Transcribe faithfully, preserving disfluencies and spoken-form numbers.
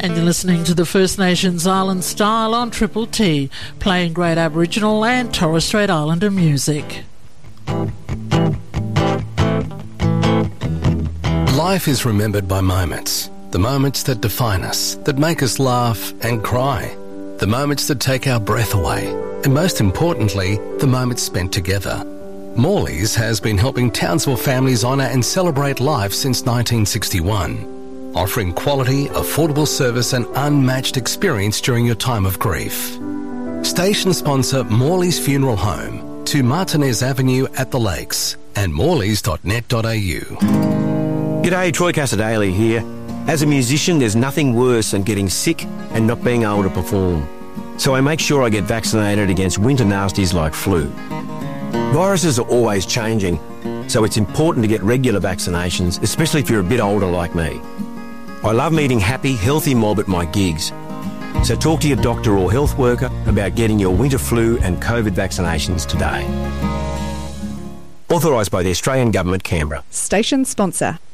And you're listening to the First Nations Island Style on Triple T, playing great Aboriginal and Torres Strait Islander music. Life is remembered by moments. The moments that define us, that make us laugh and cry. The moments that take our breath away. And most importantly, the moments spent together. Morley's has been helping Townsville families honour and celebrate life since nineteen sixty-one, offering quality, affordable service and unmatched experience during your time of grief. Station sponsor Morley's Funeral Home, two Martinez Avenue at the Lakes, and morleys dot net dot a u. G'day, Troy Casadale here. As a musician, there's nothing worse than getting sick and not being able to perform. So I make sure I get vaccinated against winter nasties like flu. Viruses are always changing, so it's important to get regular vaccinations, especially if you're a bit older like me. I love meeting happy, healthy mob at my gigs. So talk to your doctor or health worker about getting your winter flu and COVID vaccinations today. Authorised by the Australian Government, Canberra. Station sponsor.